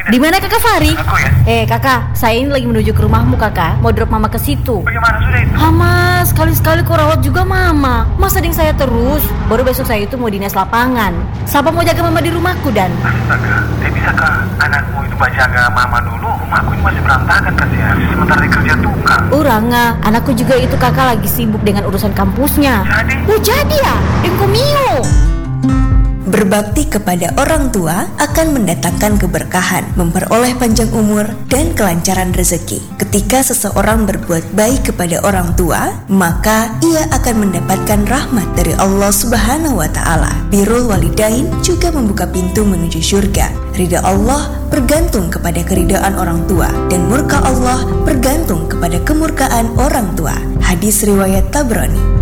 Di mana kakak Fari? Aku ya. Kakak, saya ini lagi menuju ke rumahmu kakak. Mau drop mama ke situ. Bagaimana sudah itu? Mas, sekali-sekali kau rawat juga mama. Masa ding saya terus? Baru besok saya itu mau dinas lapangan. Siapa mau jaga mama di rumahku dan? Astaga, bisakah anakmu itu jaga mama dulu? Rumahku ini masih berantakan kan ya. Sementara dia kerja tukang. Uranga, anakku juga itu kakak lagi sibuk dengan urusan kampusnya. Jadi ya? Engkomio. Berbakti kepada orang tua akan mendatangkan keberkahan, memperoleh panjang umur, dan kelancaran rezeki. Ketika seseorang berbuat baik kepada orang tua, maka ia akan mendapatkan rahmat dari Allah Subhanahu wa Ta'ala. Birrul walidain juga membuka pintu menuju surga. Ridha Allah bergantung kepada keridhaan orang tua, dan murka Allah bergantung kepada kemurkaan orang tua. Hadis riwayat Tabrani.